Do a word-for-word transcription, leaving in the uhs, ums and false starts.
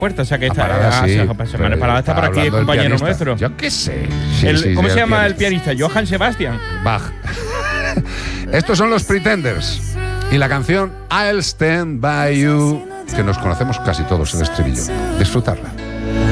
puerta, o sea que A está Parada, ah, sí, sí, pero Semana Parada está por aquí, hablando del compañero pianista. nuestro. Yo qué sé. Sí, El- sí, ¿Cómo sí, se llama el pianista? pianista? Johann Sebastian. Bach. Estos son los Pretenders. Y la canción I'll Stand By You, que nos conocemos casi todos el estribillo. Disfrutarla.